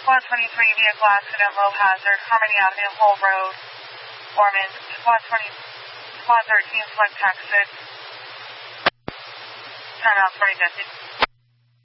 Squad 23, vehicle accident, low hazard, Harmony Avenue, Hole Road, Ormond. Squad 13, select taxi. Turn out 4050.